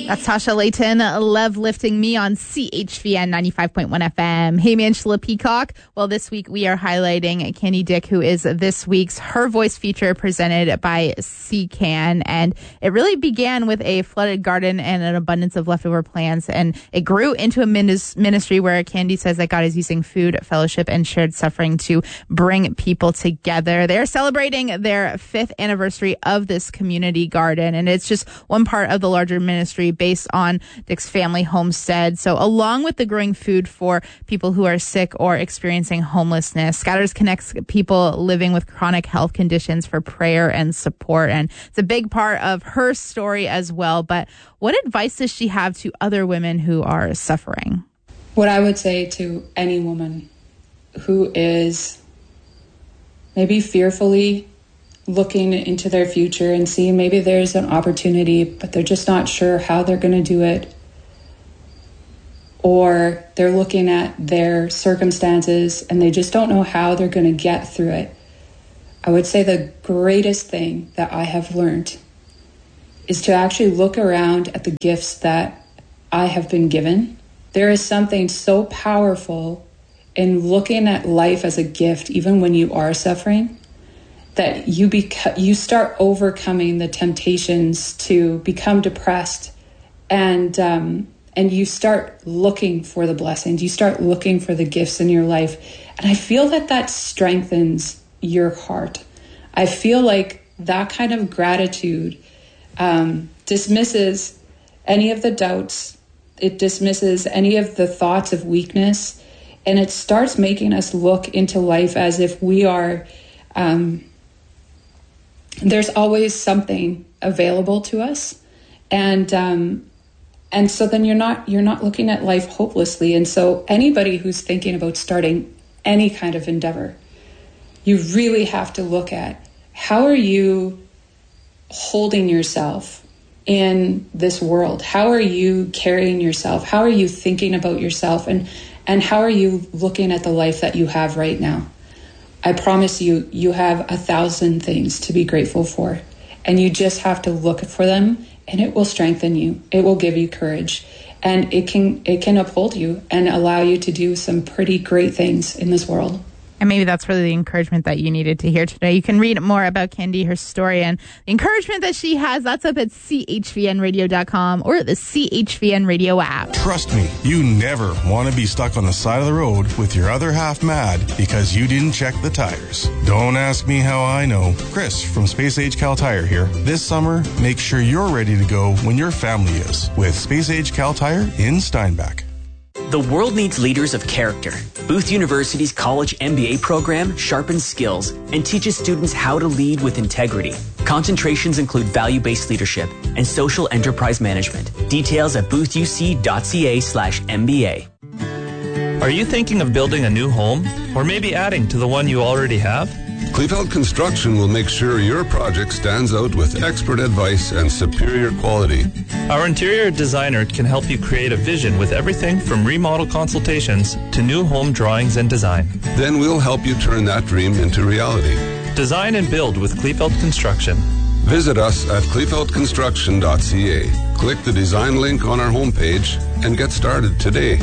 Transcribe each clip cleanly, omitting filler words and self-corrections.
That's Tasha Layton, Love Lifting Me on CHVN 95.1 FM. Hey, Angela Peacock. Well, this week we are highlighting Candy Dick, who is this week's Her Voice feature presented by CCAN. And it really began with a flooded garden and an abundance of leftover plants. And it grew into a ministry where Candy says that God is using food, fellowship, and shared suffering to bring people together. They're celebrating their 5th anniversary of this community garden. And it's just one part of the larger ministry based on Dick's family homestead. So along with the growing food for people who are sick or experiencing homelessness, Scatters connects people living with chronic health conditions for prayer and support. And it's a big part of her story as well. But what advice does she have to other women who are suffering? What I would say to any woman who is maybe fearfully looking into their future and seeing maybe there's an opportunity, but they're just not sure how they're going to do it. Or they're looking at their circumstances and they just don't know how they're going to get through it. I would say the greatest thing that I have learned is to actually look around at the gifts that I have been given. There is something so powerful in looking at life as a gift, even when you are suffering, that you start overcoming the temptations to become depressed, and you start looking for the blessings. You start looking for the gifts in your life, and I feel that strengthens your heart. I feel like that kind of gratitude dismisses any of the doubts. It dismisses any of the thoughts of weakness, and it starts making us look into life as if we are. There's always something available to us, and so then you're not looking at life hopelessly. And so anybody who's thinking about starting any kind of endeavor, you really have to look at how are you holding yourself in this world? How are you carrying yourself? How are you thinking about yourself? And how are you looking at the life that you have right now? I promise you, you have 1,000 things to be grateful for, and you just have to look for them, and it will strengthen you. It will give you courage, and it can uphold you and allow you to do some pretty great things in this world. And maybe that's really the encouragement that you needed to hear today. You can read more about Candy, her story, and the encouragement that she has. That's up at chvnradio.com or the CHVN Radio app. Trust me, you never want to be stuck on the side of the road with your other half mad because you didn't check the tires. Don't ask me how I know. Chris from Space Age Cal Tire here. This summer, make sure you're ready to go when your family is with Space Age Cal Tire in Steinbach. The world needs leaders of character. Booth University's college MBA program sharpens skills and teaches students how to lead with integrity. Concentrations include value-based leadership and social enterprise management. Details at boothUC.ca/MBA. Are you thinking of building a new home or maybe adding to the one you already have? Kleefeld Construction will make sure your project stands out with expert advice and superior quality. Our interior designer can help you create a vision with everything from remodel consultations to new home drawings and design. Then we'll help you turn that dream into reality. Design and build with Kleefeld Construction. Visit us at kleefeldconstruction.ca. Click the design link on our homepage and get started today.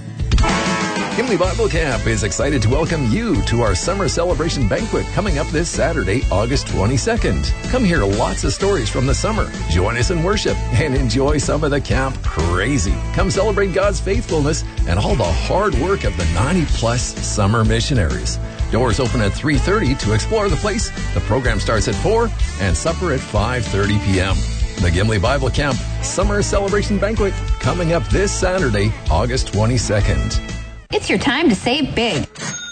Gimli Bible Camp is excited to welcome you to our summer celebration banquet coming up this Saturday, August 22nd. Come hear lots of stories from the summer, join us in worship, and enjoy some of the camp crazy. Come celebrate God's faithfulness and all the hard work of the 90-plus summer missionaries. Doors open at 3:30 to explore the place. The program starts at 4 and supper at 5:30 p.m. The Gimli Bible Camp Summer Celebration Banquet coming up this Saturday, August 22nd. It's your time to save big.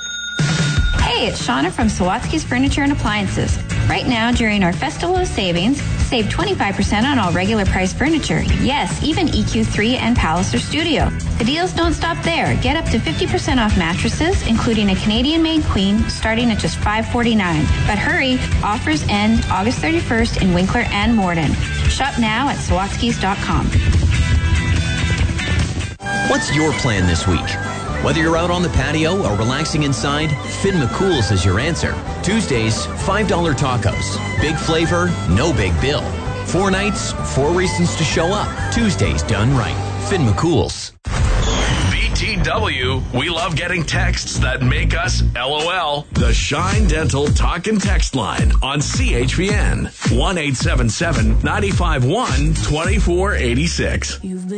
Hey, it's Shauna from Sawatsky's Furniture and Appliances. Right now, during our Festival of Savings, save 25% on all regular price furniture. Yes, even EQ3 and Palliser Studio. The deals don't stop there. Get up to 50% off mattresses, including a Canadian-made queen, starting at just $549. But hurry, offers end August 31st in Winkler and Morden. Shop now at Sawatskys.com. What's your plan this week? Whether you're out on the patio or relaxing inside, Finn McCool's is your answer. Tuesdays, $5 tacos. Big flavor, no big bill. 4 nights, 4 reasons to show up. Tuesdays done right. Finn McCool's. BTW, we love getting texts that make us LOL. The Shine Dental Talk and Text line on CHVN. 1-877-951-2486.